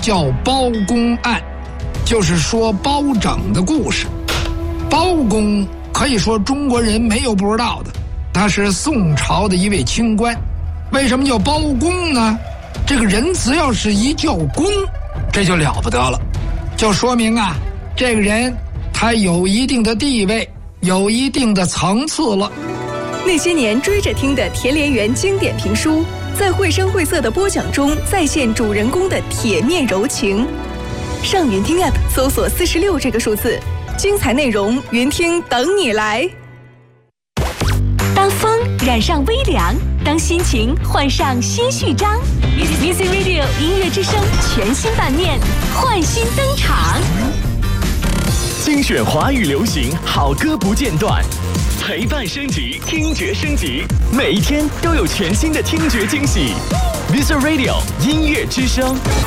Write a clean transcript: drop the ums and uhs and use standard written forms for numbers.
叫包公案，就是说包拯的故事。包公可以说中国人没有不知道的，他是宋朝的一位清官。为什么叫包公呢？这个人只要是一叫公，这就了不得了，就说明啊，这个人他有一定的地位，有一定的层次了。 那些年追着听的田连元经典评书，在绘声绘色的播讲中再现主人公的铁面柔情。上云听 App 搜索46这个数字，精彩内容云听等你来。 当风染上微凉，当心情换上新序章， Music Radio 音乐之声全新版面焕新登场， 精选华语流行好歌不间断，陪伴升级，听觉升级，每一天都有全新的听觉惊喜。Music Radio 音乐之声。